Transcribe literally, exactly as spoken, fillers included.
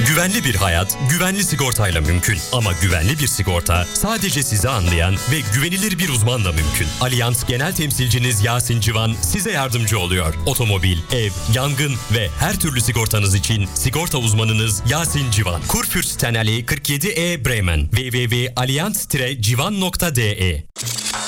Güvenli bir hayat, güvenli sigortayla mümkün. Ama güvenli bir sigorta sadece sizi anlayan ve güvenilir bir uzmanla mümkün. Allianz Genel Temsilciniz Yasin Civan size yardımcı oluyor. Otomobil, ev, yangın ve her türlü sigortanız için sigorta uzmanınız Yasin Civan. Kurfürstenallee kırk yedi E Bremen. w w w nokta allianz tiret civan nokta d e